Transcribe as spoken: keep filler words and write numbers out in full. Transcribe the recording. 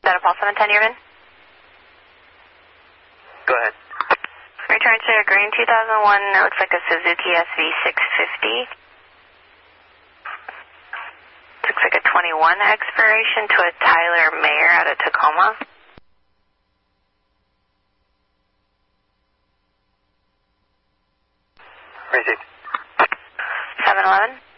that a Paul seven ten you're in? Go ahead. Return to a green two thousand one, it looks like a Suzuki S V six fifty. Looks like a twenty-one expiration to a Tyler Mayer out of Tacoma. Received. seven eleven.